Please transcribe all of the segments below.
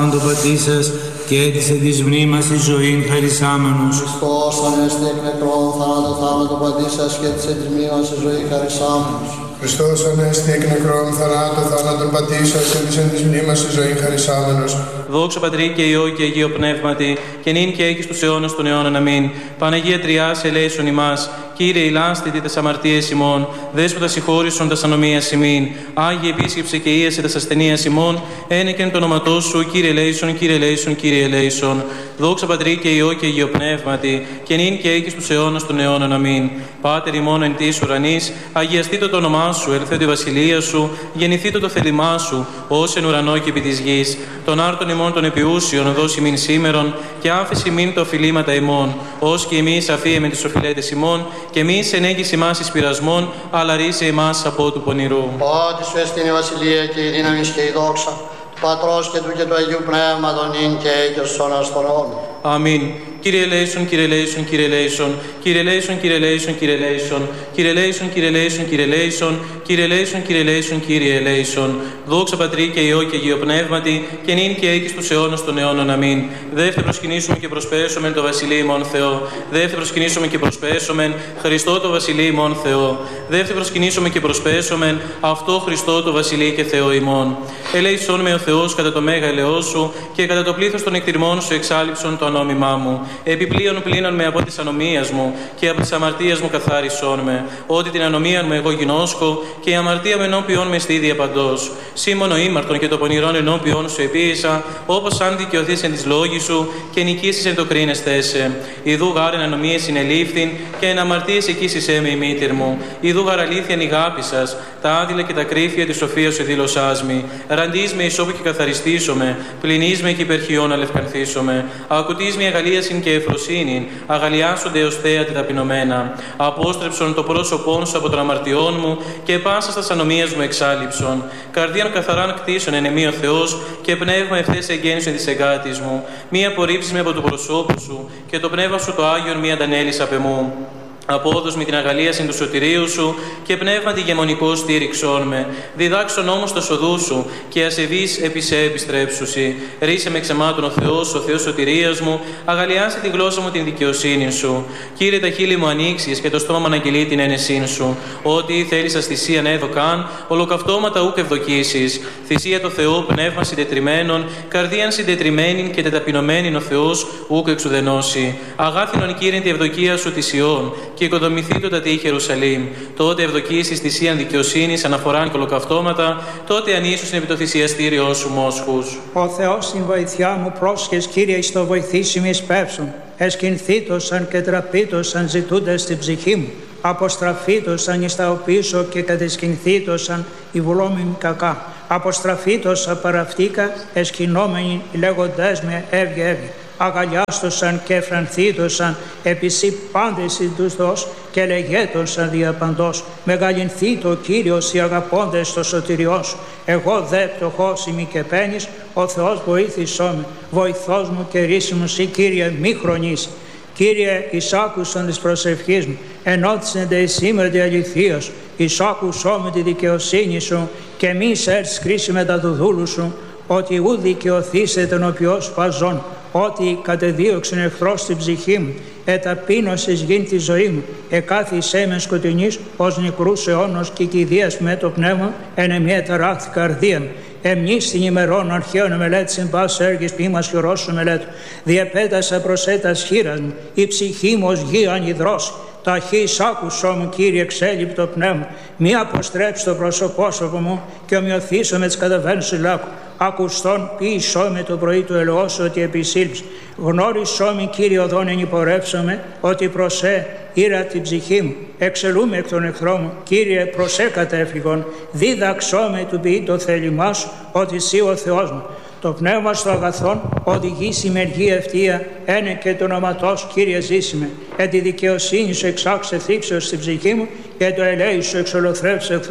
Το πατήσας και έτησε της μνήμας η ζωήν χαρισάμενος. Χριστός ανέστη εκ νεκρών θάνατο θάνατο πατήσας και έτησε της μνήμας η ζωή χαρισάμενος. Χριστός ανέστη εκ νεκρών θανάτου θάνατον πατήσας και έτησε της μνήμας η ζωή χαρισάμενος. Δόξα Πατρί και Υιό και Αγίο Πνεύματι, και νυν και έκει στους αιώνας των αιώνων. Αμήν. Παναγία Τριάς, ελέησον ημάς. Κύριε ηλάστητη τας αμαρτίες ημών, Δέσποτα συγχώρησον τας ανομίας ημίν. Άγιε επίσκεψε και ίασε τας ασθενείας ημών, ένεκεν το όνοματό σου, Κύριε ελέησον, Κύριε ελέησον, Κύριε ελέησον. Δόξα Πατρί και Υιό και Αγίο Πνεύματι, και νυν και έκει στους αιώνας των αιώνων. Αμήν. Πάτερ ημών εν της ουρανής, αγιαστήτω το όνομά σου, ελθέτω η βασιλεία σου, γεννηθήτω το θέλημά σου, ως εν ουρανό και επί της γης. Τον άρτον ημών των επιούσιων δώσει ημίν σήμερον, και άφεση ημίν το οφειλήματα ημών, ως και εμείς αφίεμε τις οφειλέτες ημών, και εμείς ενέγγιση ημάς εις πειρασμών, αλλά ρίσε ημάς από του πονηρού. Ότι σου εστίν η βασιλεία και η δύναμη και η δόξα, του Πατρός και του και του Αγίου Πνεύματος, νυν και αεί στους αιώνας των αιώνων. Αμήν. Κύριε ελέησον, Κύριε ελέησον, Κύριε ελέησον, Κύριε ελέησον, Κύριε ελέησον, Κύριε ελέησον, Κύριε ελέησον, Κύριε ελέησον, Κύριε ελέησον, Κύριε ελέησον, Κύριε ελέησον, Κύριε ελέησον. Δόξα Πατρί και Υιό και Αγίο Πνεύματι, και νυν και έκει στους αιώνας των αιώνων. Αμήν. Δεύτε προσκυνήσουμε και προσπέσομεν το βασιλείο ημών Θεό. Δεύτε προσκυνήσουμε και προσπέσομεν Χριστό το βασιλείο ημών Θεό. Δεύτε προσκυνήσουμε και προσπέσομεν αυτό Χριστό το βασιλείο και Θεό ημών. Ελέησον με ο Θεός κατά το μέγα ελεός σου, και κατά το πλήθος των εκτιρμών σου εξάλειψον το ανόμημά μου. Επιπλέον πλήνων με από της ανομίας μου, και από της αμαρτίας μου καθάρισόν με. Ότι την ανομία μου εγώ γινώσκω, και η αμαρτία με ενώπιον με στίδια παντός. Σήμωνο ήμαρτον και το πονηρόν ενώπιον σου επίησα, όπως αν δικαιωθείς εν της λόγης σου, και νικήσεις εν το κρίνεστε σε. Ιδού γάρ εν ανομίες συνελήφθην, και εν αμαρτίες εκείσισέ με η μήτηρ μου. Ιδού γάρ αλήθειαν η γάπη σας, τα άδειλα και τα κρύφια της σοφίας σου δήλωσάς μη. Ραντείς με ισόπου και καθαριστήσομαι, πληνείς με και υπερχιών αλευκανθήσομαι. Ακουτείς με αγαλίασιν και ευφροσύνην, αγαλιάσονται έως θέατη ταπεινωμένα. Απόστρεψον το πρόσωπόν σου από των αμαρτιών μου, και πάσα στα ανομίας μου εξάλειψον. Καρδίαν καθαράν κτίσον εν εμή ο Θεός, και πνεύμα ευθές εγγέννησον της εγκάτης μου. Μη απορρίψεις με από του προσώπου σου, και το πνεύμα σου το Άγιον μη αντανέλεις απ' εμού. Απόδος με την αγαλίαση του σωτηρίου σου, και πνεύμα τη γεμονικό στήριξόν με. Διδάξον όμως το σοδού σου, και ασεβείς επί σε επιστρέψουσι. Ρίσε με ξεμάτων ο Θεός σωτηρίας μου, αγαλιάσε τη γλώσσα μου την δικαιοσύνη σου. Κύριε, τα χείλη μου ανοίξεις, και το στόμα μου αναγγελεί την ένεσήν σου. Ό,τι θέλεις θυσίαν έδωκαν, ολοκαυτώματα ούκ ευδοκίσεις. Θυσία το Θεό, πνεύμα συντετριμένων, καρδίαν συντετριμένην και τεταπεινωμένην ο Θεός ούκ εξουδενώσει. Αγάθινον Κύριε τη ευδοκία σου θυσιών, και οικοδομηθεί το τα τείχη Ιερουσαλήμ. Τότε ευδοκίσεις θυσίαν δικαιοσύνης, αναφοράν και ολοκαυτώματα, τότε ανήσουσιν επί το θυσιαστήριό σου μόσχους. Ο Θεός στην βοηθιά μου πρόσχες, Κύριε, εις το βοηθήσιμη εις πέψουν. Εσκυνθήτωσαν και τραπήτωσαν ζητούντες στην ψυχή μου. Αποστραφήτωσαν εις τα οπίσω και κατεσκυνθήτωσαν οι βουλόμοι κακά. Αποστραφήτωσα παραυτήκα, εσκυνόμενοι λέγοντές με έβγε έβγε. Αγαλιάστοσαν και εφρανθήτωσαν επισή πάντες εις τους δός, και λεγέτωσαν διαπαντός. Μεγαλυνθεί το Κύριος οι αγαπώντες το σωτηριό σου. Εγώ δε πτωχός ημί και πένης, ο Θεός βοήθησό με. Βοηθός μου και ρίσιμου σοι, Κύριε, μη χρονίσει. Κύριε, εισάκουσον της προσευχής μου, ενώθησεν δε σήμερα τη αληθείας, εισάκουσό με τη δικαιοσύνη σου, και μη σέρτς κρίση μετά του δούλου σου, ότι ου δικαιωθήσε τον οποίος παζών, ότι κατεδίωξεν εχθρός στην ψυχή μου, εταπείνωσες γίνει τη ζωή μου, εκάθισέ με σκοτεινής ως νεκρούς αιώνος, και κηδείας με το πνεύμα, εν εμιέ ταράχθη καρδία μου. Εμνείς την ημερών αρχαίων μελέτησιν πας έργης ποίμας χειρός σου μελέτου. Διεπέτασα προς έτας χείρας μου, η ψυχή μου ως γη ανιδρώσει. Ταχύς άκουσό μου, Κύριε, εξέλιπτο πνεύμα. Μη αποστρέψει το πρόσωπό μου, και ομοιωθήσω με τις καταβαίνουσες λάκου. Ακουστόν ποιησό με το πρωί του ελαιός ότι επισήλψει. Γνώρισό με, Κύριε, οδόν ενυπορεύσομαι, ότι προσέ ήρα την ψυχή μου. Εξελούμε εκ των εχθρών μου, Κύριε, προσέ κατέφυγον. Δίδαξό με του ποιή το θέλημά σου, ότι εσύ ο Θεός μου. Το πνεύμα στο αγαθόν οδηγεί συμμεργή ευθεία, ένε και το όνοματός, Κύριε, ζήσιμε. Εν τη δικαιοσύνη σου εξάξε θύψεως στην ψυχή μου, και το ελέη σου εξολοθρεύσε εχθρούς μου.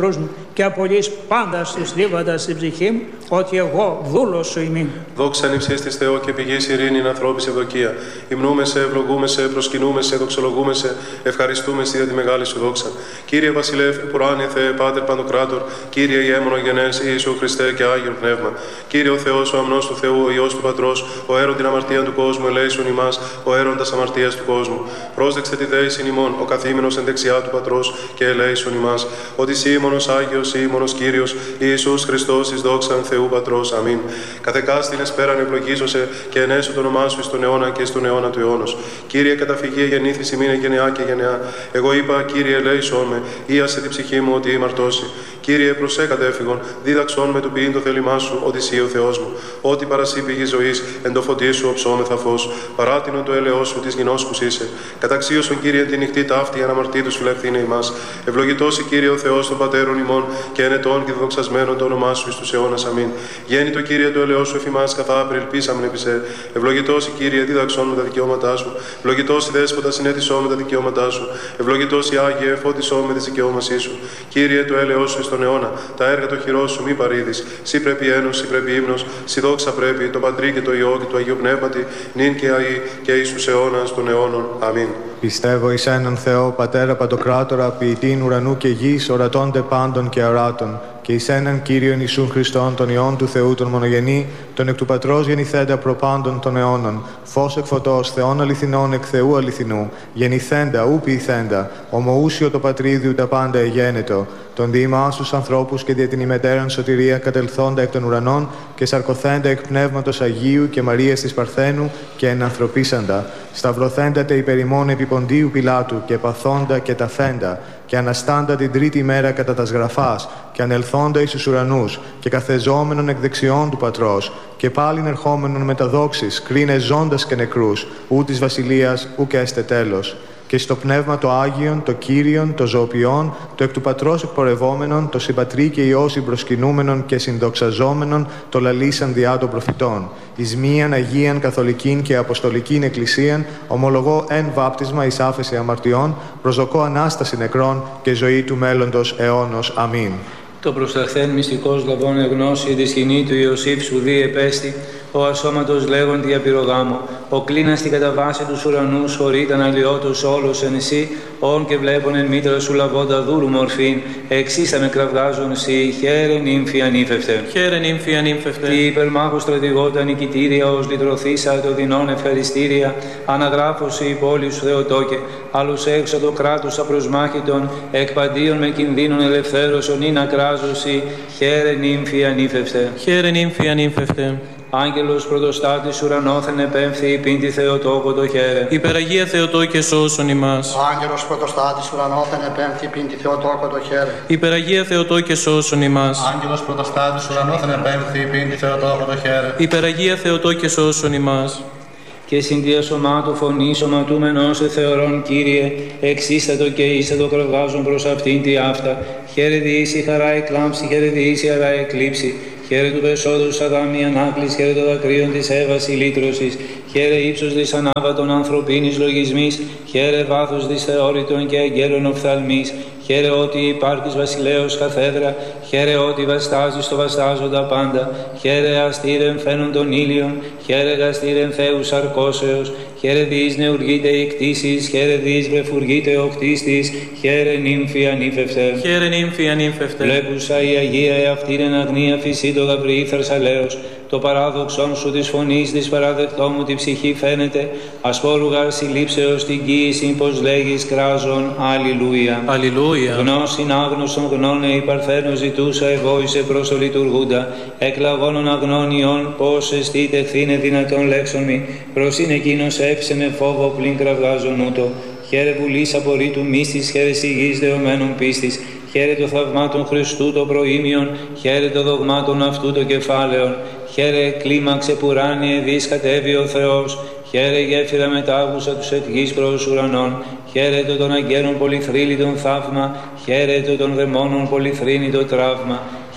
και απολύς πάντα στους λίβαντας στην ψυχή μου, ότι εγώ δούλος σου ημί. Δόξα ανυψίστης Θεό και πηγής ειρήνη, ανθρώπης ευδοκία. Υμνούμε σε, ευλογούμε σε, προσκυνούμε σε, δοξολογούμε σε, ευχαριστούμε σε για τη μεγάλη σου δόξα. Κύριε Βασιλεύ, Πουράνιε Θεέ, Πάτερ Παντοκράτορ, Κύριε Ιέμονο Γενές, Ιησού Χριστέ και Άγιον Πνεύμα. Κύριε ο Θεός, ο αμνός του Θεού, ο Υιός του Πατρός, ο αίρον την αμαρτία του κόσμου, ελέησον ημάς, ο αίρον τας αμαρτίας του κόσμου. Πρόσδεξε τη δέησιν ημών, ο καθήμενος εν δεξιά του Πατρός και ελέησον ημάς. Ότι σήμωνος Άγιος, σήμωνος Κύριος, Ιησούς Χριστός εις δόξαν Θεού Πατρός. Αμήν. Καθεκάστην εσπέραν ευλογήσωσε και ενέσω το όνομά σου εις τον αιώνα και εις τον αιώνα του αιώνος. Κύριε, καταφυγή γεννήθης ημίνε γενεά και γενεά. Εγώ είπα, Κύριε, ελέησον με, ίασε την ψυχή μου ότι ημαρτώσει. Κύριε, προσέ κατέφυγον, δίδαξον με του ποιήν το θέλημά σου, ότι εσύ ο Θεός μου. Ότι παρασύ πηγή ζωής, εν το φωτί σου οψόμεθα φως. Παράτηνον το έλεος σου της γινώσκους είσαι. Καταξίωσον, Κύριε, τη νυχτή ταύτη αναμαρτήτους φυλαχθήνε ημάς. Ευλογητώσει, Κύριε, ο Θεός των πατέρων ημών και ενετών και δοξασμένων το όνομά σου εις τους αιώνας. Αμήν. Γέννητο, Κύριε, το έλεος σου εφημάς καθά πρελπίσαμεν επί σε. Ευλογητώσει, Κύριε, δίδαξον με τα δικαιώματά σου. Ευλογητώσει, Δέσποτα, συνέτησό με τα δικαιώματά σου. Ευλογητώσει, Άγιε, φώτισό με τη δικαιώμασή σου. Κύριε, το έλεος σου εις τον αιώνα, τα έργα το χειρό σου μη παρήδεις. Σύ πρέπει ένος, σύ πρέπει ύμνος, σύ δόξα πρέπει, το Πατρί και το Υιό και το Αγίου Πνεύματι, νυν και αεί και εις τους αιώνας των αιώνων. Αμήν. Πιστεύω εις έναν Θεό, Πατέρα Παντοκράτορα, ποιητήν ουρανού και γης, ορατώνται πάντων και αράτων, και εις έναν Κύριον Ιησούν Χριστόν, τον Υιόν του Θεού, τον μονογενή, τον εκ του Πατρός γεννηθέντα προπάντων των αιώνων, φως εκ φωτός, Θεών αληθινών εκ Θεού αληθινού, γεννηθέντα, ου ποιηθέντα, ομοούσιο το Πατρίδιου τα πάντα εγένετο, τον διημάς τους ανθρώπους και δια την ημετέραν σωτηρία κατελθόντα εκ των ουρανών και σαρκωθέντα εκ Πνεύματος Αγίου και Μαρίας της Παρθένου και ενανθρωπίσαντα, σταυρωθέντα τε υπερημών επί Ποντίου Πιλάτου και παθόντα και ταφέντα, και αναστάντα την τρίτη μέρα κατά τας γραφάς, και ανελθόντα εις τους ουρανούς, και καθεζόμενον εκ δεξιών του Πατρός, και πάλιν ερχόμενον με τα δόξης, κρίνε ζώντας και νεκρούς, ου της βασιλείας, ουκ έστε τέλος. Και στο πνεύμα το Άγιον, το Κύριον, το ζωοποιόν, το εκ του Πατρός εκπορευόμενον, το συμπατρί και Υιό συμπροσκυνούμενον και συνδοξαζόμενον, το λαλήσαν διά των προφητών. Εις μίαν Αγίαν Καθολικήν και Αποστολικήν Εκκλησίαν, ομολογώ εν βάπτισμα εις άφεση αμαρτιών, προσδοκώ Ανάσταση νεκρών και ζωή του μέλλοντος αιώνος. Αμήν. Το προσταχθέν μυστικός λαβών εγνώση τη σκηνή του Ιωσήφ σου δι επέστη, ο ασώματος λέγον τη απειρογάμο, ο κλίνας στην καταβάση τους ουρανούς, χωρίταν αλλοιώτος όλος εν εσύ, όν και βλέπον εν μήτρα σου λαβώντα δούλου μορφήν, εξίστα με κραυγάζον σοι, χαίρε νύμφη ανήφευτε. Χαίρε νύμφη ανήφευτε. Τι υπερμάχος στρατηγότα νικητήρια, ως λυτρωθήσα το δεινόν ευχαριστήρια, αναγράφωση η πόλη σου Θεοτόκε, άλλους έξω το κράτος απροσμάχητον, εκ παντίων με κινδύνων ελευθέρωσον ή να κράζωση, χαίρε νύμφη ανήφευτε. Χαίρε νύμφη ανήφευτε. Άγγελος πρωτοστάτης ουρανόθεν επέμφθη, πίντη Θεοτόκο το χαίρε. Υπεραγία Θεοτόκε σώσον ημάς. Άγγελος πρωτοστάτης ουρανόθεν επέμφθη, πίντη Θεοτόκο το χαίρε. Υπεραγία Θεοτόκε σώσον ημάς. Άγγελος πρωτοστάτης ουρανόθεν επέμφθη, πίντη Θεοτόκο το χαίρε. Υπεραγία Θεοτόκε σώσον ημάς. Και συντία σωμάτου φωνή σωματούμενος σε θεωρών, Κύριε, εξίστατο και ίστατο κραυγάζουν προς αυτήν τη αυτά. Χαίρε διήσει χαρά εκλάμψη, χαίρε διήσει χαρά εκλείψη. Χαίρε του Πεσόδους Αδάμι ανάκλης, χαίρε των δακρύων της Εύας η λύτρωσης. Χαίρε ύψος της ανάβατων ανθρωπίνης λογισμής. Χαίρε βάθος της θεώρητων και αγγέλων οφθαλμής. Χαίρε ότι υπάρχεις βασιλέως καθέδρα. Χαίρε ότι βαστάζεις το βαστάζοντα πάντα. Χαίρε αστήρεν φαίνον των ήλιων. Χαίρε γαστήρεν Θεού σαρκώσεως. Χαίρε διείς νεουργείται η κτήσης. Χαίρε διείς βρεφουργείται ο κτίστης. Χαίρε νύμφη ανήφευτε. Χαίρε νύμφη ανήφευτε. Βλέπουσα η Αγία εαυτήρεν αγνία φυσί το Γαβριή Θερσαλέως. Το παράδοξον σου της φωνής της παραδεκτό μου τη ψυχή φαίνεται. Ασπόρουγαρ συλλήψεως την κοίησιν πως λέγεις κράζον. Αλληλούια. Αλληλούια. Γνώσιν άγνωσον γνώνε η παρθένο ζητούσα ευόησε προς ο λειτουργούντα. Εκλαγώνων αγνώνιον πως εστί τεχθήνε δυνατόν λέξον μη. Προς είναι εκείνος έφυσε με φόβο πλην κραυγάζον ούτω. Χαίρε βουλής απορρίτου μύστης, χαίρε σιγής δεωμένων πίστης. Χαίρε το θαυμάτων Χριστού το προήμιον, χαίρε το δογμάτων αυτού το κεφάλαιον. Χαίρε κλίμαξε πουράνιε δις κατέβη ο Θεός. Χαίρε γέφυρα μετάγουσα τους εκ γης προς ουρανών. Χαίρε το των αγγέλων πολυθρύλιτον θαύμα. Χαίρε το των δαιμόνων πολυθρύνητο τραύμα.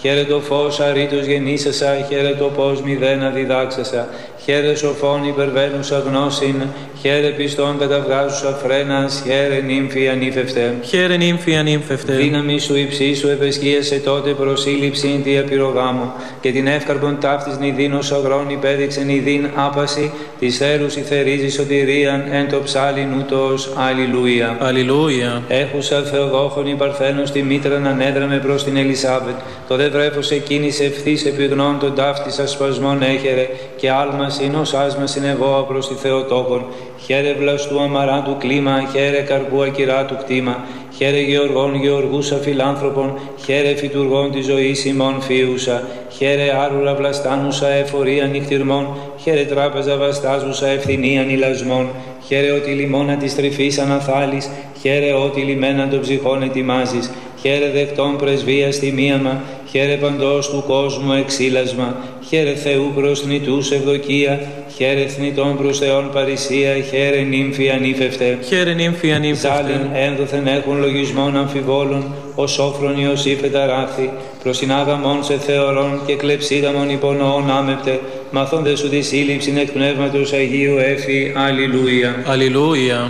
Χαίρε το φως αρήτως γεννήσασα, χαίρε το πώς μηδένα διδάξασα. Χαίρε σοφών υπερβαίνουσα γνώσιν, χαίρε πιστών καταβγάζουσα φρένας, χαίρε νύμφη ανήφευτε. Χαίρε νύμφη ανήφευτε. Δύναμη σου υψίσου επεσχίασε τότε προσήλυψην τη απειρογάμου, και την εύκαρπον ταύτης νηδίνος αγρών υπέδειξεν νηδίν άπαση, της θέρους ηθερίζει σωτηρίαν εν το ψάλιν ούτως. Αλληλούια. Αλληλούια. Έχουσα Θεοδόχων η Παρθένος τη μήτραν ανέδραμε προς την Ελισάβετ. Το δε βρέφος εκείνης ευθύς επιγνών τον ταύτης ασπασμών έχερε, και άλμα σύνος άσμα συνεβόα προς τη Θεοτόκον. Χαίρε βλαστού αμαράντου κλίμα, χαίρε καρπού ακυράτου κτήμα. Χαίρε γεωργών γεωργούσα φιλάνθρωπων, χαίρε φυτουργών τη ζωή ημών φίουσα. Χαίρε άρουρα βλαστάνουσα εφορία νυχτυρμών, χαίρε τράπεζα βαστάζουσα ευθυνίαν ηλασμών. Χαίρε ότι λιμώνα τη τρυφή αναθάλεις, χαίρε ότι λιμένα των ψυχών ετοιμάζεις. Χαίρε δεκτών πρεσβείας τιμίαμα, χαίρε παντός του κόσμου εξήλασμα. Χαίρε Θεού προς θνητούς ευδοκία, χαίρε θνητών προς Θεόν παρησία, χαίρε νύμφη ανήφευτε. Χαίρε νύμφη ανήφευτε. Ζάλιν ένδοθεν έχουν λογισμών αμφιβόλων, ο σόφρον Ιωσήφ εταράχθη. Προσυνάγαμον σε θεωρών και κλεψίδαμον υπονοών άμεπτε, μαθώντες σου τη σύλληψην εκ πνεύματος Αγίου έφη. Αλληλούια. Αλληλούια.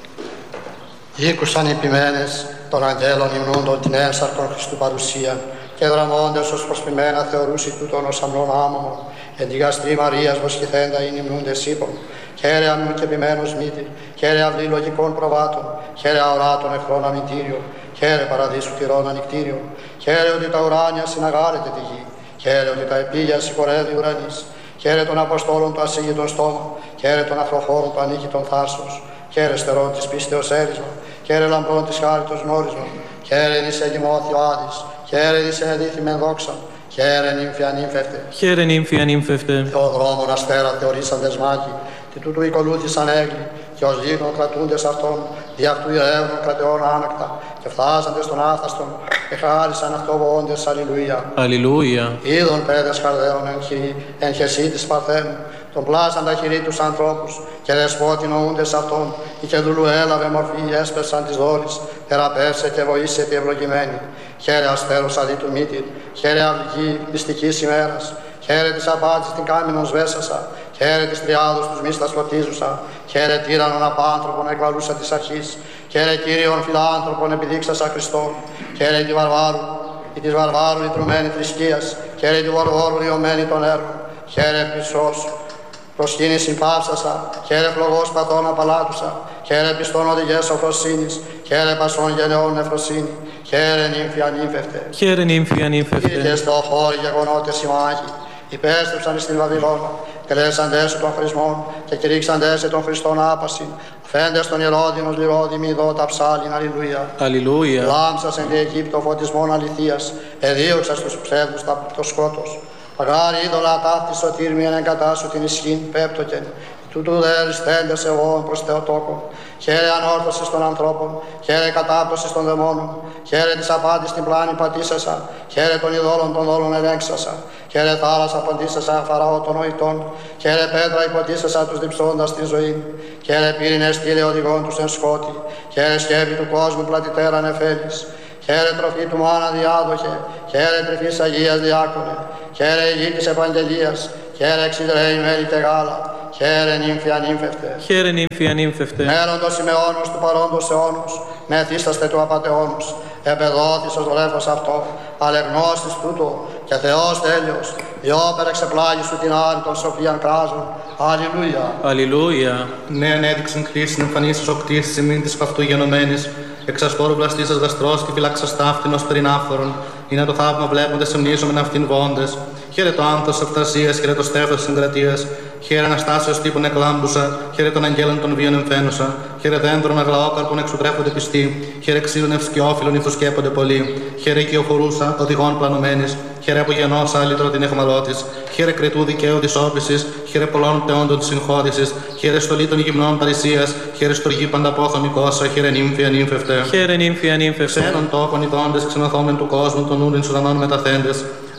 Ήκουσαν οι ποιμένες των αγγέλων υμνούντων την ένσαρκον Χριστού παρουσία, και δραμώντες ως προσποιμένα θεωρούσι τούτον ως αμνών άμωμον, εν τη γαστρή Μαρίας βοσκηθέντα ειν υμνούντες ύπων. Χαίρε αμνού και ποιμένος μύτη, χαίρε αυλή λογικών προβάτων, χαίρε αοράτων εχθρών αμυντήριο, χαίρε παραδείσου τυρών ανικτήριο, χαίρε ότι τα ουράνια συναγάρεται τη γη, χαίρε ότι τα επίγεια συγχωρεύει ουρανής, χαίρε των Αποστόλων του ασύγητον στόμα, χαίρε των αφροχώρων του ανίκητον θάρσος, χαίρε στερών της πίστεως έρισμα, χαίρε λαμπρών της χάριτος γνώρισμα, χαίρε εις εγημώθη ο Άδης, χαίρε εις ενεδίθημεν δόξα, χαίρε νύμφη ανήμφευτε. Χαίρε νύμφη ανήμφευτε. Θεοδρόμων αστέρα θεωρήσαντες μάχη, τι τούτου οικολούθησαν έγκλη, και ως λίγων κρατούντες αυτών, δι' αυτού ιερεύνων κρατεών άνακτα, και φτάσαντες των άθαστων, και χάρισαν αυτοβοώντες. Αλληλούια. Αλληλούια. Είδων παιδες χαρδαίων εν χεσί της Παρθένου, τον πλάσαν τα χειρή τους ανθρώπους, και δεσπότη νοούντες αυτών, η και δούλου έλαβε μορφή, έσπεσαν της δόλης, θεραπεύσε και βοήσε τη ευλογημένη. Χαίρε αστέρος αδί του μύτη, χαίρε αυγή μυστικής ημέρας, χαίρε της απάτης την κάμινον σβέσασα, χαίρε της τριάδος τους μίστας φωτίζουσα, χαίρε τύραννον απάνθρωπον εκβαλούσα της αρχής, χαίρε Κύριον φιλάνθρωπον επιδείξασα Χριστόν, χαίρε τη βαρβάρου, ή της βαρβάρου λυτρωμένη θρησκείας, χαίρε τη βαρβάρου λιωμένη των έργων, χαίρε πισός προσκύνησιν πάυσασα, χαίρε φλογός παθών απαλάτουσα, χαίρε πιστών οδηγές σοφροσύνης, χαίρε πασών γενεών νεφροσύνη, χαίρε νύμφη ανήμφευτε. Χαίρε νύμφη ανήμφευτε. Ήρθες στο χώρι γεγονότες οι μάχοι, υπέστρεψαν στην Βαβυλώνα, τελέσαντες των χρησμών και κηρύξαντες των Χριστών άπασιν, φέντες των Ηρώδινος λιρόδημοι δότα ψάλιν. Αλληλούια. Αλληλούια. Λάμψας εν τη Αιγύπτο φωτισμών αληθείας, εδίωξας τους ψεύδους το σκότος. Αγάρι είδωλα ταύτη σωτήρμη εν εγκατάσου την ισχύν πέπτοκεν, τούτου δε αριστέντες εγώ προς Θεοτόκον. Χαίρε ανόρθωσης των ανθρώπων, χαίρε κατάπτωσης των δαιμόνων, χαίρε της απάντης την πλάνη πατήσασα, χαίρε των ειδόλων των δόλων ελέγξασα, χαίρε θάλασσα ποντήσασα φαραώ των νοητών, χαίρε πέτρα υποτήσασα τους διψώντας την ζωή, χαίρε πύρινες στήλε οδηγών τους εν σκότη, χαίρε σκεύη του κόσμου πλατητέρα νεφέλης, χαίρε τροφή του μάνα διάδοχε, χαίρε τρυφής Αγίας διάκονε, χαίρε η γη της επαγγελίας, χαίρε εξιδραίη μέλη και γάλα, χαίρε νύμφη ανήμφευτε. Χαίρε νύμφη ανήμφευτε. Μέροντος ημεώνος του παρόντος αιώνους, μεθύσταστε του απατεώνους, επεδόθης ως βλέφος αυτό, αλεγνώστης τούτο και Θεός τέλειος, διόπερ εξεπλάγει σου την άρη των σοφίαν κράζων. Αλληλούια. Αλληλούια. Νέαν έδειξαν κλίση εμφανίσεις ο κτήσης ημίν της καυτού γενομένης, εξασπόρου βλαστήσας γαστρός και φυλάξας ταύτην ως περινάφορον, είναι το θαύμα βλέποντες εμνίζομεν αυτήν βόντες. Χαίρε το άνθος αυταρσίας, χαίρε το στέφος συγκρατείας, χαίρε αναστάσεως τύπων εκλάμπουσα, χαίρε των αγγέλων των βίων εμφαίνουσα, χαίρε δέντρων αγλαόκαρπων εξουτρέφονται πιστοί, χαίρε ξύλων ευσκιόφιλων ηθουσκέπονται πολλοί, χαίρε οικειοχωρούσα, οδηγών πλανωμένης, χαίρε απογενός άλυτρο την εχμαλώτης, χαίρε κρετού δικαίου της όπισης, χαίρε πολλών τεόντων της συγχώρησης, χαίρε στολή των γυμνών παρησίας, χαίρε στοργή πανταπόθων οικόσα, χαίρε νύμφη ανήμφευτε. Χαίρε νύμφη ανήμφευτε. Ξένων τόπων ειδώντες, ξενωθόμεν του κόσμου, των ούριν ουρανών μεταθέντες.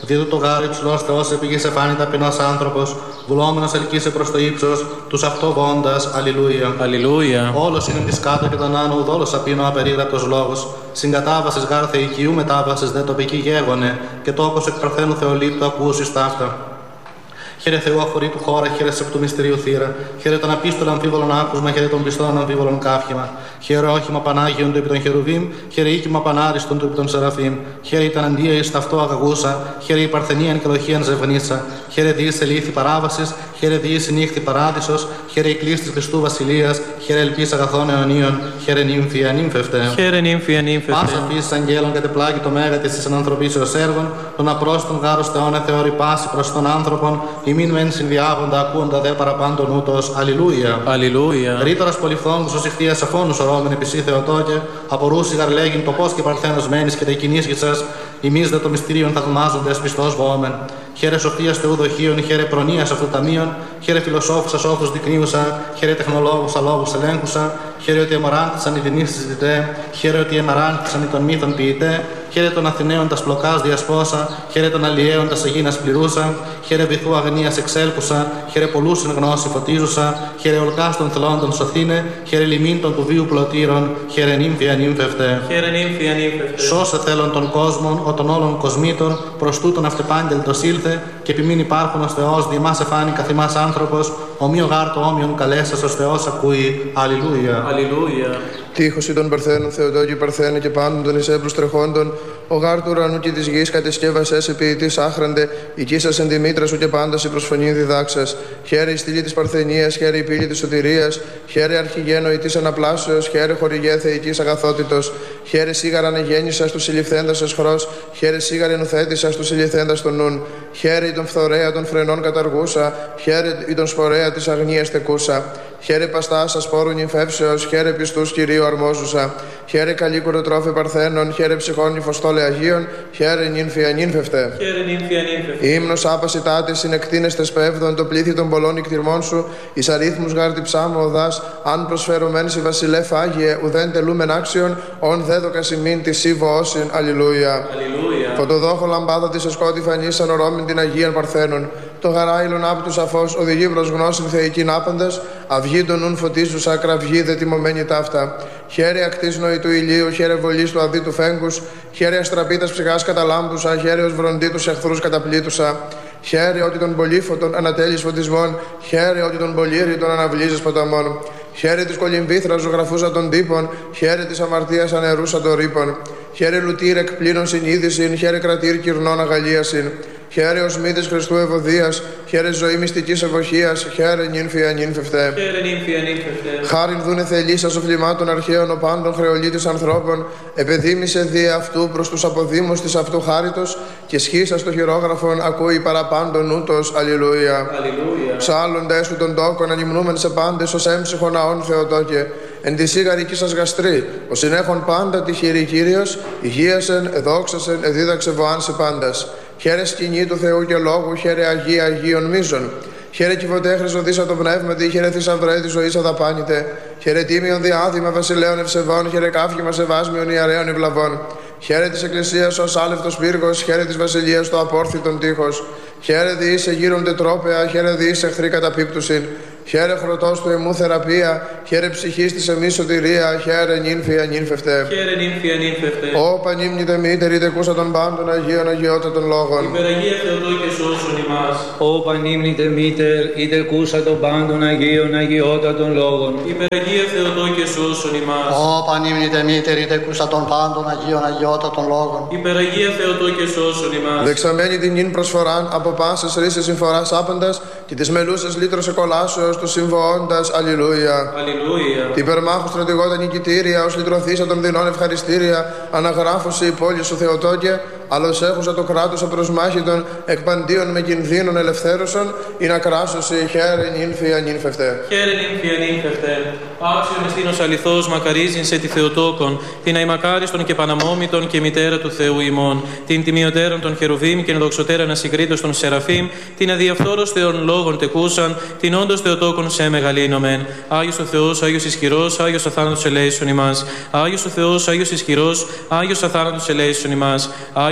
Δίδου το γάρι ψηλός Θεός επηγής εφάνη ταπεινός άνθρωπος, βουλόμενος ελκύσε προς το ύψος, τους αυτοβώντας. Αλληλούια. Αλληλούια. Όλος είναι της κάτω και τον άνω, ουδόλος απίνω απερίγραπτος λόγος. Συγκατάβασης γάρ θεϊκίου μετάβασης δε τοπική γέγονε, και τόκος εκ παρθένου Θεολίτου ακούσεις ταύτα. Χαίρε Θεού αφορή του χώρα, χαίρε σε του μυστηρίου θύρα. Χαίρε τον απίστολο αμφίβολον άκουσμα, χαίρε των πιστών αμφίβολον κάφημα. Χαίρε όχημα Πανάγιον του επί των χερουβίμ, χαίρε οίκημα Πανάριστον του επί των σεραφείμ. Χαίρε ήταν αντία εις ταυτό αγαγούσα, χαίρε η παρθενίαν και λοχίαν ζευγνίσα. Χαίρε διείς σε λύθη παράβασης, χαίρε διείς νύχτη παράδεισος, χαίρε η κλίστη Χριστού Βασιλείας, χαίρε ελπίς αγαθών αιωνίων, χαίρε νύμφια νύμφευτε. Χαίρε νύμφια νύμφευτε. Πάσα φύση αγγέλων κατεπλάγει το μέγα τη ανθρωπίσεως έργων, τον απρόστον γάρος Θεόν θεώρη πάση προς τον άνθρωπον, ημίν μεν συνδιάγοντα ακούοντα δε παραπάντων ούτως. Αλληλούια. Αλληλούια. Ρήτορας πολυφθόγκους ως ηχθείας αφώνους ορώμεν επισή Θεοτόκε, απορούσι γαρλέγειν το πώς και παρθένος μένεις και τα κοινίσγησας, ημείς δε το μυστήριον θαυμάζοντες πιστός βόμεν. Χαίρε σοφίας Θεού δοχείων, χαίρε προνοίας αυτού ταμείων, χαίρε φιλοσόφους ασόφους δεικνύουσα, χαίρε τεχνολόγους αλόγους ελέγχουσα, χαίρε ότι εμαράντησαν οι δεινείς συζητητέ, χαίρε ότι εμαράντησαν οι των μύθων ποιητέ, χαίρε των Αθηναίων τα σπλοκάς διασπόσα, χαίρε των Αλλιέων τα Αιγίνας πληρούσα, χαίρε βυθού αγνίας εξέλκουσα, χαίρε πολλούς εν γνώση φωτίζουσα, χαίρε ολκάς των θελόντων σωθήνε, χαίρε λιμήν των του βίου πλωτήρων, χαίρε νύμφια νύμφευτε. Χαίρε νύμφια νύμφευτε. Σώσε θέλων των κόσμων, ο των όλων κοσμήτων, προς τούτον αυτεπάγγελτος ήλθε, και επιμήν υπάρχουν ως Θεός, διημάς εφάνει καθημάς άνθρωπος, ομοίο γάρτο όμοιον καλέσας ως Θεός ακούει. Αλληλούια. Αλληλούια. Τείχος των Παρθένων, Θεοτόκη Παρθένε και πάντων των εισέπρους τρεχόντων, ο γάρ του ουρανού και της γης κατεσκεύασες ποιητής άχραντε, οικίσας εν τη μήτρα σου και πάντας η προσφωνή διδάξας. Χαίρε η στήλη της Παρθενίας, χαίρε η πύλη της σωτηρίας, χαίρε αρχηγένο η της αναπλάσεως, χαίρε χορηγέ θεϊκής αγαθότητος, χαίρε σίγαραν εγέννησας του συλληφθέντας εσχρός, χαίρε σίγαρεν ουθέτησας του συλληφθέντας των νουν, χαίρε η τον φθορέα των φρενών καταργούσα, χαίρε η τον σπορέα της αγνίας τεκούσα. Χαίρε παστάς ασπόρου νυμφεύσεως, χαίρε πιστούς Κυρίου αρμόζουσα. Χαίρε καλή κουροτρόφη Παρθένων, χαίρε ψυχών νυφοστόλε Αγίων, χαίρε νύμφια νύμφευτε. Χαίρε νύμφια νύμφευτε. Ύμνος άπαση τάτης συνεκτείνεστε σπέβδον, το πλήθη των πολλών νικτυρμών σου, εις αρίθμους γάρτη ψάμου οδάς, αν προσφερωμέν σε βασιλεύ Άγιε, ουδέν τελούμεν άξιον, ον δέδοκα σημείν τη σύβο όσιν. Αλληλούια. Αλληλούια. Φωτοδόχο λαμπάδα τη εσκότη φανίσαν ορόμην την Αγίαν Παρθένων. Το γαράιλον άπτου σαφώς οδηγεί προς γνώσιν θεϊκήν άπαντας, αυγή των νουν φωτίζουσα, κραυγή δε τιμωμένη ταύτα. Χαίρε ακτής νοη του ηλίου, χαίρε βολής του αδί του φέγγους, χαίρε αστραπίτας ψυχάς καταλάμπτουσα, χαίρε ως βροντί τους εχθρούς καταπλήτουσα. Χαίρε ότι τον πολύφωτον ανατέλεις φωτισμών, χαίρε ότι τον πολύρι τον αναβλύζεις ποταμών. Χαίρε της κολυμβήθρας ζωγραφούσα των τύπων, χαίρε της αμαρτίας ανερούσα των ρήπων. Χαίρε λουτήρ εκπλήνων συνείδησιν, χαίρε κρατήρ κυρνών αγαλίασιν. Χαίρε ως μύτης Χριστού ευωδίας, χαίρε ζωή μυστικής ευοχίας, χαίρε νύμφια νύμφευτε. Χαίρε νύμφια νύμφευτε. Χάριν δούνε θελήσας ο φλιμάτων αρχαίων ο πάντων χρεολίτης ανθρώπων, επεδήμησε δι' αυτού προς τους αποδήμους της αυτού χάριτος και σχίσας το χειρόγραφον ακούει παραπάντων ούτως. Αλληλούια. Αλληλούια. Ψάλλοντα έσου των τόκων ανυμνούμεν σε πάντες ως έμψυχον ναών Θεοτόκε. Εν τη σίγαρική σας γαστρή, ο συνέχων πάντα τη χειρή Κύριος, υγείασεν, εδόξασεν, εδίδαξε βοάν σε πάντας. Χαίρε σκηνή του Θεού και λόγου, χαίρε Αγία Αγίων μίζων. Χαίρε κυβωτέ χρυσοδίσα το πνεύματι, χαίρε θησαυρέ τη ζωή αδαπάνητε. Χαίρε τίμιον διάδημα βασιλέων ευσεβών, χαίρε κάφημα σεβάσμιον ιερέων ευλαβών. Χαίρε τη Εκκλησίας ως άλευτος πύργος, χαίρε της Βασιλείας το απόρθητον τείχος. Χαίρε διήσε γύρονται τρόπεα, χαίρε διήσε εχθροί καταπίπτουσιν. Χαίρε χρωτός του εμού θεραπεία, χαίρε ψυχής της εμείς σωτηρία, χαίρε νύμφια νύμφευτε. Χαίρε νύμφια νύμφευτε. Ω πανύμνητε μήτερη τεκούσα των πάντων Αγίων αγιότατων λόγων. Υπεραγία Θεοτόκε σώσον ημάς. Ω πανύμνητε μήτερ, είτε κούσα των πάντων Αγίων αγιότατων λόγων. Υπεραγία Θεοτόκε σώσον ημάς. Ω πανύμνητε μήτερη τεκούσα των πάντων Αγίων αγιότατων λόγων. Υπεραγία Θεοτόκε σώσον ημάς. Δεξαμένη την νυν προσφοράν από πάσες ρίσες συμφοράς άπαντας και τις μελούσες λύτρος εκολάσεως του συμβοώντας. Αλληλούια. Αλληλούια. Την περμάχου στρατηγότα νικητήρια, ως λυτρωθήσα των δεινών ευχαριστήρια, αναγράφωση η πόλη σου Θεοτόκε, αλλος έχουσα το κράτος απροσμάχητον, εκπαντίον με κινδύνων ελευθέρωσον, ή να κράσωση χαίρε νύμφια νύμφευτε. Χαίρε νύμφια νύμφευτε. Άξιον εστίνος αληθώς μακαρίζειν σε τη Θεοτόκον, την αημακάριστον και παναμόμητον και μητέρα του Θεού ημών, την τιμιωτέραν των χερουβίμ και ενδοξωτέραν ασυγκρίτως των σεραφείμ, την αδιαφθόρος Θεών λόγων τεκούσαν, την όντως Θεοτόκον σε μεγαλύνομεν. Άγιος ο Θεός, Άγιος ισχυρός, Άγιος αθάνατος ελέησον ημάς. Άγιος ο Θεός, Άγιος ισχυρός, Άγιος αθάνατος ελέησον ημάς.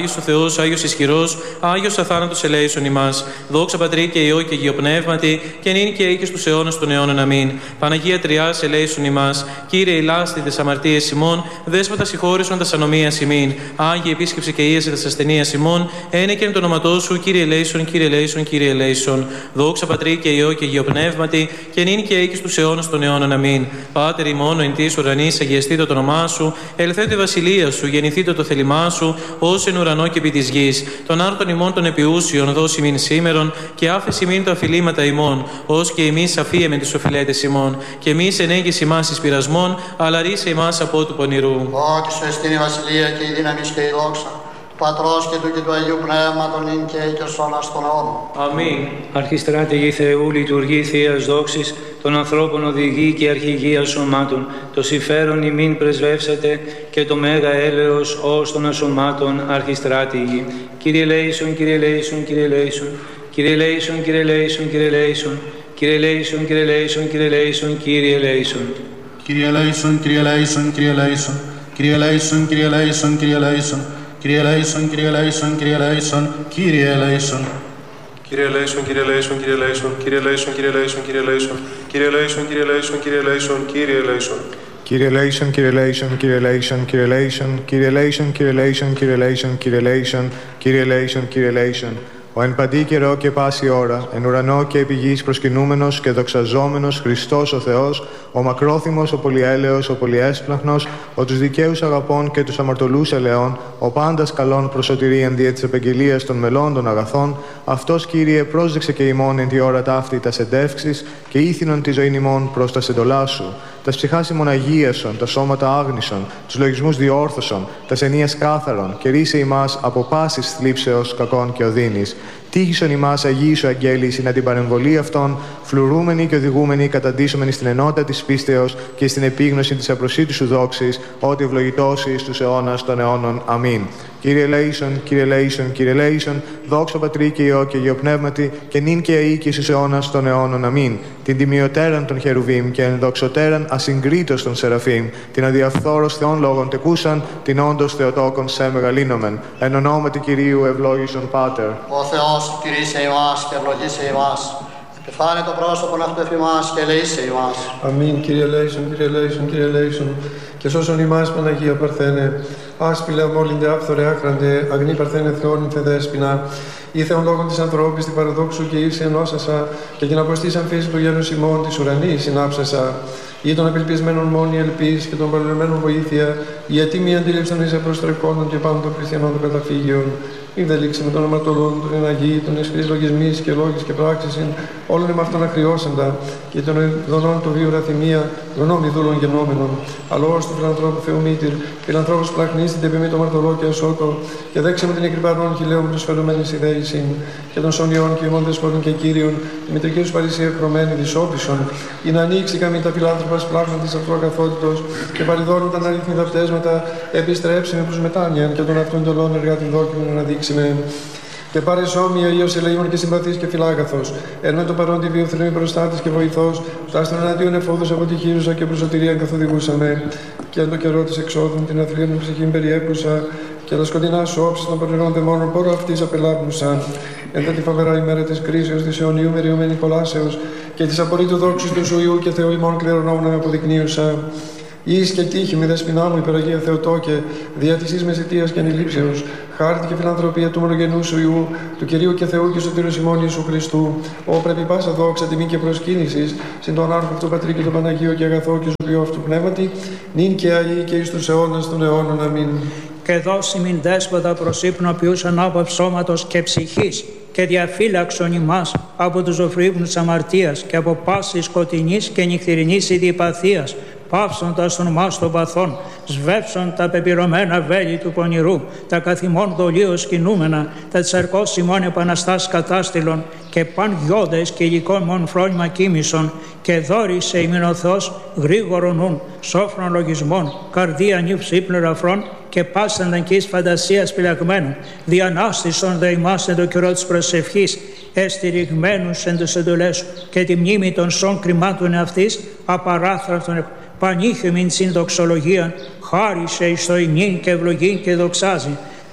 Άγιος ο Θεός, Άγιος ισχυρός, Άγιος αθάνατος ελέησον ημάς. Δόξα Πατρί και Υιό και Αγίο Πνεύματι, και νυν και οίκες τους αιώνας των αιώνων. Αμήν. Παναγία Τριάς ελέησον ημάς. Κύριε ηλάστη τες αμαρτίες ημών, Δέσποτα συγχώρησον τας ανομίας ημίν. Άγιε επίσκεψε και ίασε τας ασθενείας ημών, ένεκεν το όνοματό σου, Κύριε ελέησον, Κύριε ελέησον, Κύριε ελέησον. Δόξα Πατρί και Υιό και Αγίο Πνεύματι, και νυν και οίκες τους αιώνας των αιώνων. Αμήν. Πάτερ ημών εν της ουρανής, αγιαστήτω το όνομά σου, ελθέτω η βασιλεία σου, γεννηθήτω το θέλημά σου, ως εν ουρανό και επί της γης. Των άρτων ημών των επιούσιων δώσει μην σήμερον, και άφεση μην τα αφιλήματα ημών, ως και εμείς αφίεμεν τις οφειλέτες ημών. Και εμείς ενέγγις ημάς εις πειρασμών, αλλά ρίσε ημάς από του πονηρού. Ότι σου εστίν η βασιλεία και η δύναμη και η δόξα, του Πατρός και του και του Αγίου Πνεύματος, νυν και οίκες αιώνας των αιώνων. Αμήν. Αρχιστράτηγη Θεού, λειτουργή Θείας δόξης, των ανθρώπων οδηγή και αρχηγία σωμάτων, το συμφέρον ημίν πρεσβεύσατε και το μέγα έλεος ως των ασωμάτων αρχιστράτηγη. Κύριε λέησον, Κύριε λέησον, Κύριε λέησον, Κύριε λέησον, Κύριε λέησον, Κύριε λέησον, Κύριε λέησον, Κύριε λέησον, Κύριε λέησον, Κύριε λέησον. Κύριε λέησον, Κύριε λέησον, Κύριε λέησον, Κύριε λέησον, Κύριε λέησον, Κύριε λέησον, Κύριε λέησον, Κύριε λέησον, Κύριε λέησον, Κύριε λέησον. Κύριε λέησον, Κύριε λέησον, Κύριε λέησον, Κύριε λέησον, Κύριε λέησον, Κύριε λέησον, Κύριε λέησον, Κύριε λέησον, Κύριε λέησον, Κύριε λέησον. Κύριε λέησον, Κύριε λέησον, Κύριε λέησον, Κύριε λέησον, Κύριε λέησον, Κύριε λέησον, Κύριε λέησον, Κύριε λέησον, Κύριε λέησον, Κύριε λέησον. Ο εν παντή καιρό και πάση ώρα, εν ουρανό και επί γης προσκυνούμενος και δοξαζόμενος Χριστός ο Θεός, ο μακρόθυμος, ο πολυέλεος, ο πολυέσπλαχνος, ο τους δικαίους αγαπών και τους αμαρτωλούς ελεών, ο πάντας καλών προσωτηρίαν δια της επαγγελίας των μελών των αγαθών, αυτός, Κύριε, πρόσδεξε και ημών εν τη ώρα ταύτη τας εντεύξεις και ήθινον τη ζωήν ημών προς τας εντολάς σου. Τας ψυχάς ημών αγίασον, τα σώματα άγνησον, τους λογισμούς διόρθωσον, τας ενίας κάθαρον, και ρίσε ημάς από πάσης θλίψεως κακών και οδύνης. Τύχησον ημάς αγίησο αγγέλη, να την παρεμβολή αυτών, φλουρούμενοι και οδηγούμενοι, καταντήσομενοι στην ενότητα της πίστεως και στην επίγνωση της απροσίτης σου δόξης, ότι ευλογητώσει στους αιώνας των αιώνων. Αμήν. Κύριε λέησον, Κύριε λέησον, Κύριε λέησον, δόξα Πατρί και Υιό και Αγίο Πνεύματι, και νυν και αεί και στους αιώνας των αιώνων. Αμήν. Την τιμιωτέραν των χερουβίμ και ενδοξωτέραν ασυγκρίτως των σεραφείμ, την αδιαφθόρος Θεών λόγων τεκούσαν, την όντως Θεοτόκον σε μεγαλύνομεν. Εν ονόματι Κυρίου ευλόγησον Πάτερ. Ο Θεός κηρύσσε ημάς και ευλογήσε ημάς. Επιφάνε το πρόσωπον αυτού εφημάς και ελεήσε ημάς. Αμήν. Κύριε λέησον, Κύριε λέησον, Κύριε λέησον. Και σώσον ημάς Παναγία Παρθένε. Άσπηλε αμόλυντε άφθορε άχραντε, αγνή Παρθένε Θεόν ηθε δέσποινα. Ή Θεόν λόγων της ανθρώπης την παραδόξου και ήρθε ενώσασα, και την αποστής αμφίση του γένους ημών της ουρανής συνάψασα. Ή των απελπισμένων μόνοι ελπίς και των παρελεμένων βοήθεια, η ατίμη αντίληψη των εις προστρεκόντων και πάνω των χριστιανών των καταφύγιων. Ή δε λήξει με τον αμαρτωλών, τον εναγή, των εσχρής λογισμής και λόγης και πράξης, όλων με αυτόν ακριώσαντα, και των δονών του βίου ραθυμία, γνώμη δούλων γενόμενων. Αλλά ως του φιλανθρώπου Θεού μήτηρ, φιλανθρώπους πλαχνίστητε επί μη το μαρτωλό και ασώτο, και δέξε με την εκρυπαρών χιλέων προσφερουμένης ιδέησιν, και των σονιών και ημών δεσπότων και κύριων, τη μητρική σου παρησία εκρωμένη δυσόπισον, ή να ανοίξει καμή τα φιλάνθρωπα σπλάχνων της αυτοακαθότητος, και παριδώνουν τα αναρρύθμιτα φτέσματα, επιστρέψει με προς μετάνοιαν, και των αυτών τελών εργάτη δόκιμων να δείξει με. Και πάρε σώμια Υιός ελεήμων και συμπαθής και φιλάγαθος, εν με το παρόντι βιοθρημή προστάτης και βοηθός, τάστον εναντίον εφόδους αποτυχήρουσα και προσωτηρίαν καθοδηγούσαμε. Και εν το καιρό της εξόδου την αθλίων ψυχήν περιέπουσα, και τα σκοτεινά σου όψεις των πορνηρών δαιμόνων πόρο αυτής απελάβνουσα. Εν τη φαβερά ημέρα της κρίσεως, της αιωνίου μεριωμένη κολάσεως, και της απολύτου δόξης του σου Υιού και Θεού ημών κληρονόμων με αποδεικνύουσα. Εις και τύχη με δεσποινά μου υπεραγία Θεοτόκε, δια της εις μεσητείας και ανηλήψεως, χάρτη και φιλανθρωπία του μονογενού σου Υιού, του Κυρίου και Θεού και σωτήρου ημών Ιησού Χριστού, ο πρέπει πάσα δόξα τιμή και προσκύνησης, συν τον άρχο αυτού Πατρί και τον Παναγίο και αγαθό και ζωοποιό αυτού πνεύματι, νυν και αεί και εις τους αιώνας των αιώνων. Αμήν. Και δώσει μην δέσποτα προς ύπνο ποιούσαν από σώματος και ψυχής, και διαφύλαξον ημάς από τους ζωφρύβνους αμαρτίας και από πάση σκοτεινής και νυχθηρινής ιδιπαθίας, πάυσοντας τον μας των παθών, σβεύσον τα πεπειρωμένα βέλη του πονηρού, τα καθημών δολίως κινούμενα, τα τσαρκός ημών επαναστάς κατάστηλων, και παν γιώδες και υλικών μον φρόνημα κοίμησον, και δόρισε ημιν ο Θεός γρήγορον νουν, σόφρον λογισμών, καρδία νύψ ύπνων αφρών, και πάσανταν και εις φαντασίας πυλαγμένων, διανάστησον δε ημάς εν το καιρό της προσευχής, εστηριγμένους εν τους εντολές σου, και τη μνήμη των σών κρυμάτων αυτής, απαράθραυτον πανήχημην συν δοξολογίαν, χάρισε εις το ημίν και ευλογήν και δοξάζει,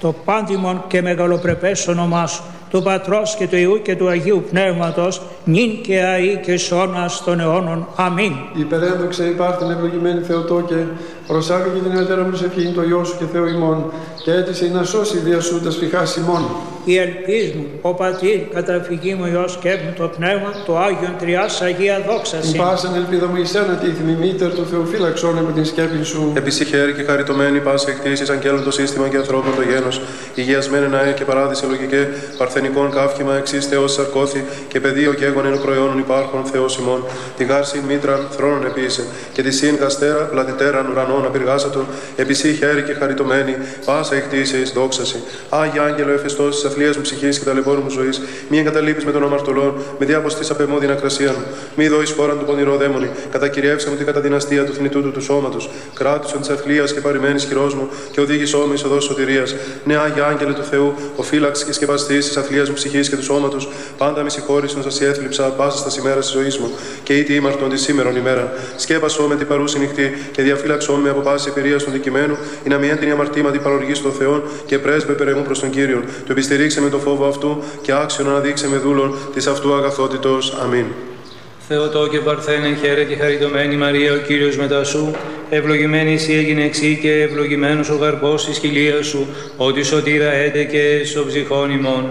το πάντιμον και μεγαλοπρεπές όνομά σου, του Πατρός και του Υιού και του Αγίου Πνεύματος, νυν και αεί και σώνας των αιώνων. Αμήν. Υπερένδοξε υπάρχειν ευλογημένη Θεοτόκε, προσάγαγε την ελτέρα μου ευχήν το Υιό σου και Θεό ημών, και έτησε να σώσει δια σου τα σφιχάς ημών. Η ελπίς μου, ο Πατήρ, καταφυγή μου Υιός και μου το Πνεύμα, το Άγιον Τριάς Αγία δόξασιν. Πάσαν ελπίδα μου εις ένα τίθιμη μήτερ του Θεού φύλαξον από την σκέπη σου. Επισυχαίρη και χαριτωμένη πάσα εκτίσεις αγγέλων το σύστημα και ανθρώπων το γένος, υγιασμένε ναέ και παράδεισε λογικέ, παρθενικών καύχημα εξής Θεός σαρκώθη και πεδίο και έγον εν προϊόνων υπάρχων Θεός ημών. Τη γάρσιν μήτραν θρόνων επίησε και τη σύν καστέρα πλατητέραν ουρανών απειργάσατο, επισυχαίρη και χαριτωμένη πάσα εκτίσεις δόξαση. Άγια Άγγελο εφεστός της αθλίας μου ψυχής και ταλαιπώρου μου ζωής, μη εγκαταλείπεις με τον αμαρτωλόν, με διάποστης απεμόδιν ακρασία μου. Μη δώεις χώραν του πονηρό δαίμονη, κατακυριεύσε μου την καταδυναστία του θνητού του σώματος, κράτουσον της αθλίας και παρημένης χειρός μου και οδήγησό με εις οδός σωτηρίας. Ναι, Άγια Άγγελε του Θεού, ο φύλαξ και σκευαστής της αθλίας μου ψυχής και του σώματος, πάντα με συγχώρησον σας έθλιψα πάσα στα ημέρας της ζωής μου και ήτι ήμαρτον τη σήμερον ημέρα. Σκέπασό με την παρούση νυχτή και διαφύλαξό με από πάση εμπειρίας των δικημένου, ή να μη έντυνη αμαρτήματι παροργής των Θεών και πρέσβε περαιμού προς τον Κύριον. Του επιστηρίξε με το φόβο αυτού και άξιον αναδείξε με δούλων της αυτού αγαθότητος. Αμήν. Θεοτόκε Παρθένε, χαίρε και χαριτωμένη Μαρία, ο Κύριος μετά σου, ευλογημένη εσύ έγινε εξή και ευλογημένος ο καρπός της χιλίας σου, ότι σωτήρα έτε και στο ψυχόν ημών.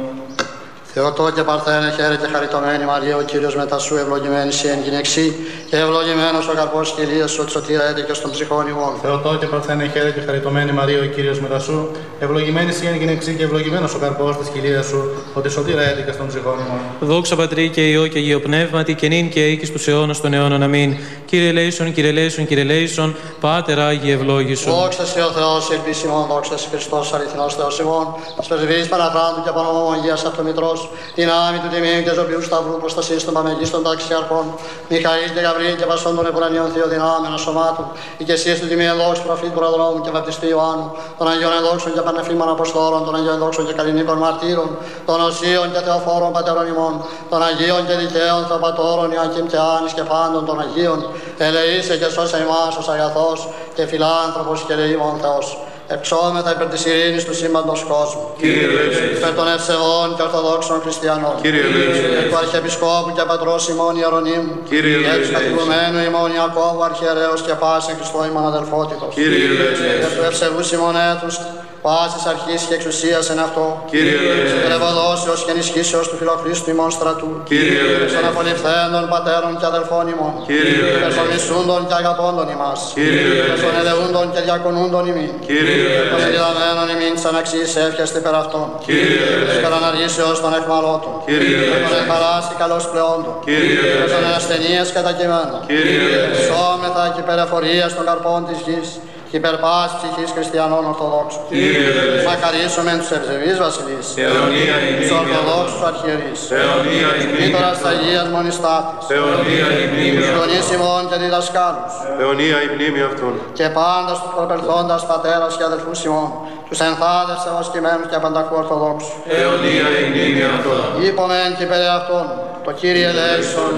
Θεοτόκε Παρθένε, χαίρε και χαριτωμένη Μαρία, ο Κύριος μετά σου, ευλογημένη εσύ εν γυναιξή και ευλογημένος ο καρπός της χιλίας σου, ότι σωτήρα έτε και στον ψυχόν ημών. Θεοτόκε Παρθένε, χαίρε και χαριτωμένη Μαρία, ο Κύριος μετά σου, ευλογημένη εσύ εν γυναιξή και ευλογημένος ο καρπός της χιλίας σου, ότι σωτήρα έτε και στον ψυχόν ημών. Δόξα Πατρί και Υιό και Αγίο Πνεύματι, και νυν και οίκης τους αιώνας των αιώνων. Αμήν. Κύριε λέησον, Κύριε λέησον, Κύριε λέησον, Πάτερ Άγιε ευλόγησον. Δόξα σε ο Θεός, ελπίσιμον, δόξα σε Χριστός, αληθινός Θεός ημών, μας πρεσβείς Παναχράντου και Πανομογίας Αυτομητρός, δυνάμει του Τιμίου και Ζωπιού Σταυρού, προστασίας των Παμεγίστων ταξιαρχών, Μιχαήλ και Γαβρίλ και Πασών των Επουρανίων Θεοδυνάμεων σωμάτων, οικεσίες του Τιμίου ενδόξου προφήτου Προδρόμου και Βαπτιστού Ιωάννου, των Αγίων ενδόξων και Πανεφήμων Αποστόλων, των Αγίων ενδόξων και Καλλινίκων Μαρτύρων, των Οσίων και Θεοφόρων Πατέρων ημών, των Αγίων και Δικαίων Θεοπατώρων Ιωακήμ και Άνης και πάντων των Αγίων, ελεήσε και σώσε ημάς ως αγαθός και φιλάνθρωπος και ελεήμων Θεός. Εξώμετα υπέρ της ειρήνης του σύμπαντος κόσμου. Κύριε λέξε. Υπέρ των ευσεβών και ορθοδόξων χριστιανών. Κύριε λέξε. Υπέρ του Αρχιεπισκόπου και Πατρός ημών Ιερονύμου. Κύριε και λέξε. του καθηγουμένου ημών Ιακώβου Αρχιερέως και πάσιν Χριστό ημών αδελφότητος. Κύριε λέξε. Υπέρ του ευσεβούς ημών έθους, πάσης αρχής και εξουσίας εν αυτό. Κύριε λέξε. Υπέρ ευωδόσεως και ενισχύσεως του Φιλοχρίστου ημών στρατού. Κύριε λέξε. Των απολυφθέντων πατέρων και αδελφών ημών. Κύριε λέξε. Υπέρ των μισούντων και αγαπώντων ημάς. Κύριε λέξε. Υπέρ των ελεούντων και διακονούντων ημών. Κύριε λέξε. Διδαμένων ημίν σαν αξίς εύχεστε περ' αυτών. Κύριε λέξε. Υπέρ αναργήσεως των εχμαλώτων. Κύριε λέξε. Υπέρ των εχμαλάσι καλώς πλεόντων. Κύριε λέξε. Υπέρ των ασθενείας κατακειμένων. Κύριε λέξε. Σώμεθα και υπέρ εφορίας των καρπών της γης και υπέρ πάσης ψυχής χριστιανών Ορθοδόξων. Κύριε λέξε. Μακαρίσομεν τους ευσεβείς βασιλείς. Αιωνία η Τους Ορθοδόξους αρχιερείς. Αιωνία η Μήτωρας Αγίας Μονιστάτης. Αιωνία η μνήμη Τους γονείς ημών και διδασκάλους. Αιωνία η μνήμη αυτών. Και πάντα στους προπελθόντας πατέρας και αδελφούς ημών, τους ενθάδες σεβασκημένους και απανταχού Ορθοδόξους. Αιωνία η μνήμη αυτών. Είπομεν και περί αυτών, το Κύριε ελέησον,